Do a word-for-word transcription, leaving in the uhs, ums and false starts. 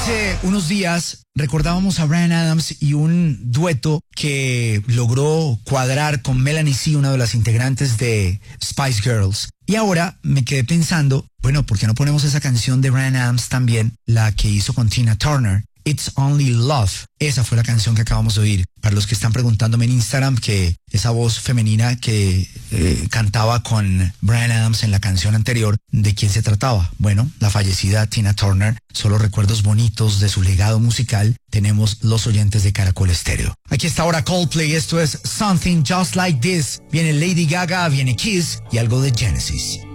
Hace unos días recordábamos a Bryan Adams y un dueto que logró cuadrar con Melanie C, una de las integrantes de Spice Girls. Y ahora me quedé pensando, bueno, ¿por qué no ponemos esa canción de Bryan Adams también, la que hizo con Tina Turner? It's Only Love. Esa fue la canción que acabamos de oír. Para los que están preguntándome en Instagram, que esa voz femenina que eh, cantaba con Bryan Adams en la canción anterior, ¿de quién se trataba? Bueno, la fallecida Tina Turner. Solo recuerdos bonitos de su legado musical tenemos los oyentes de Caracol Estéreo. Aquí está ahora Coldplay, esto es Something Just Like This. Viene Lady Gaga, viene Kiss y algo de Genesis.